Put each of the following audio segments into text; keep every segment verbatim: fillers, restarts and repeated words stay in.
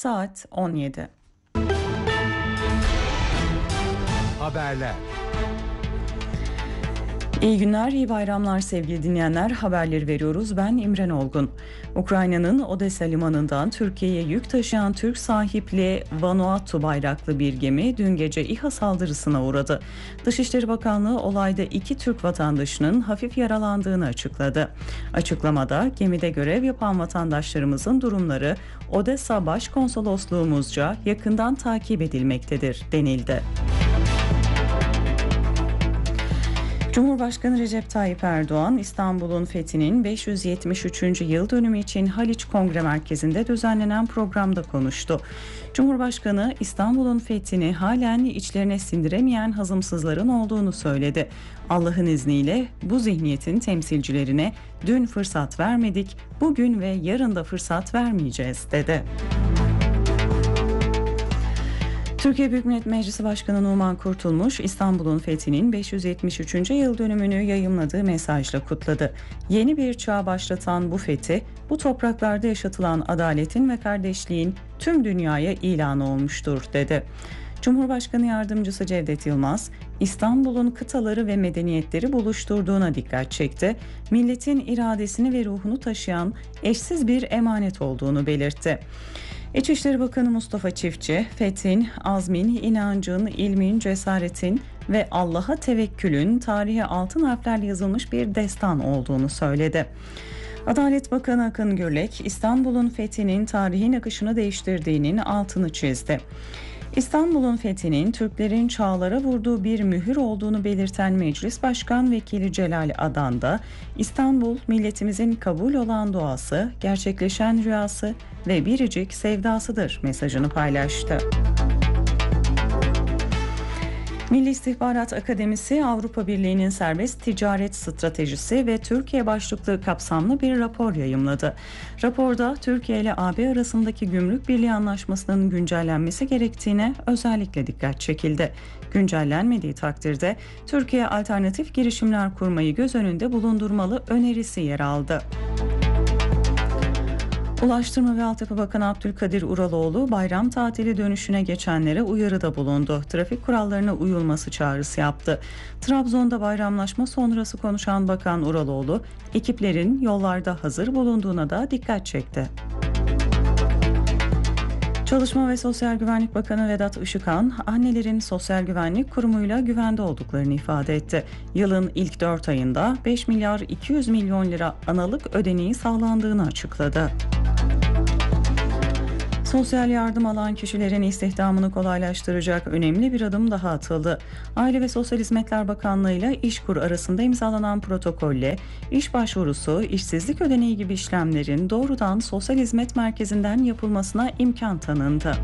Saat on yedi. Haberler. İyi günler, iyi bayramlar sevgili dinleyenler. Haberleri veriyoruz. Ben İmren Olgun. Ukrayna'nın Odessa limanından Türkiye'ye yük taşıyan Türk sahipli Vanuatu bayraklı bir gemi dün gece İHA saldırısına uğradı. Dışişleri Bakanlığı olayda iki Türk vatandaşının hafif yaralandığını açıkladı. Açıklamada gemide görev yapan vatandaşlarımızın durumları Odessa Başkonsolosluğumuzca yakından takip edilmektedir denildi. Cumhurbaşkanı Recep Tayyip Erdoğan, İstanbul'un fethinin beş yüz yetmiş üçüncü yıl dönümü için Haliç Kongre Merkezi'nde düzenlenen programda konuştu. Cumhurbaşkanı, İstanbul'un fethini halen içlerine sindiremeyen hazımsızların olduğunu söyledi. Allah'ın izniyle bu zihniyetin temsilcilerine dün fırsat vermedik, bugün ve yarın da fırsat vermeyeceğiz dedi. Türkiye Büyük Millet Meclisi Başkanı Numan Kurtulmuş, İstanbul'un fethinin beş yüz yetmiş üçüncü yıl dönümünü yayımladığı mesajla kutladı. Yeni bir çağ başlatan bu fethi, bu topraklarda yaşatılan adaletin ve kardeşliğin tüm dünyaya ilanı olmuştur, dedi. Cumhurbaşkanı Yardımcısı Cevdet Yılmaz, İstanbul'un kıtaları ve medeniyetleri buluşturduğuna dikkat çekti. Milletin iradesini ve ruhunu taşıyan eşsiz bir emanet olduğunu belirtti. İçişleri Bakanı Mustafa Çiftçi, fethin, azmin, inancın, ilmin, cesaretin ve Allah'a tevekkülün tarihe altın harflerle yazılmış bir destan olduğunu söyledi. Adalet Bakanı Akın Gürlek, İstanbul'un fethinin tarihin akışını değiştirdiğinin altını çizdi. İstanbul'un fethinin Türklerin çağlara vurduğu bir mühür olduğunu belirten Meclis Başkan Vekili Celal Adan da İstanbul milletimizin kabul olan duası, gerçekleşen rüyası ve biricik sevdasıdır mesajını paylaştı. Milli İstihbarat Akademisi, Avrupa Birliği'nin serbest ticaret stratejisi ve Türkiye başlıklı kapsamlı bir rapor yayımladı. Raporda Türkiye ile A B arasındaki Gümrük Birliği Anlaşması'nın güncellenmesi gerektiğine özellikle dikkat çekildi. Güncellenmediği takdirde Türkiye alternatif girişimler kurmayı göz önünde bulundurmalı önerisi yer aldı. Ulaştırma ve Altyapı Bakanı Abdülkadir Uraloğlu, bayram tatili dönüşüne geçenlere uyarıda bulundu. Trafik kurallarına uyulması çağrısı yaptı. Trabzon'da bayramlaşma sonrası konuşan Bakan Uraloğlu, ekiplerin yollarda hazır bulunduğuna da dikkat çekti. Çalışma ve Sosyal Güvenlik Bakanı Vedat Işıkhan, annelerin Sosyal Güvenlik Kurumu'yla güvende olduklarını ifade etti. Yılın ilk dört ayında beş milyar iki yüz milyon lira analık ödeneği sağlandığını açıkladı. Sosyal yardım alan kişilerin istihdamını kolaylaştıracak önemli bir adım daha atıldı. Aile ve Sosyal Hizmetler Bakanlığı ile İşkur arasında imzalanan protokolle iş başvurusu, işsizlik ödeneği gibi işlemlerin doğrudan Sosyal Hizmet Merkezi'nden yapılmasına imkan tanındı.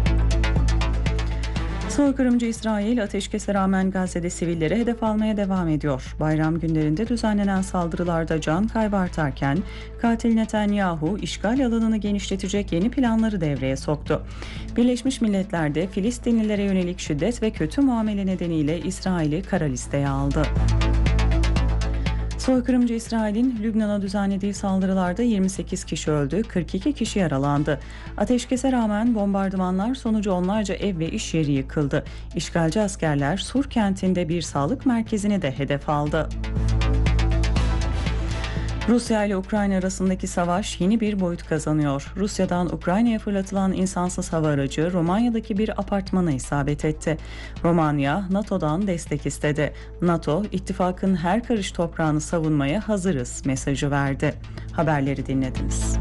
Soykırımcı İsrail, ateşkese rağmen Gazze'de sivilleri hedef almaya devam ediyor. Bayram günlerinde düzenlenen saldırılarda can kaybı artarken katil Netanyahu işgal alanını genişletecek yeni planları devreye soktu. Birleşmiş Milletler'de Filistinlilere yönelik şiddet ve kötü muamele nedeniyle İsrail'i kara listeye aldı. Soykırımcı İsrail'in Lübnan'a düzenlediği saldırılarda yirmi sekiz kişi öldü, kırk iki kişi yaralandı. Ateşkese rağmen bombardımanlar sonucu onlarca ev ve iş yeri yıkıldı. İşgalci askerler Sur kentinde bir sağlık merkezini de hedef aldı. Rusya ile Ukrayna arasındaki savaş yeni bir boyut kazanıyor. Rusya'dan Ukrayna'ya fırlatılan insansız hava aracı Romanya'daki bir apartmana isabet etti. Romanya, NATO'dan destek istedi. NATO, ittifakın her karış toprağını savunmaya hazırız mesajı verdi. Haberleri dinlediniz.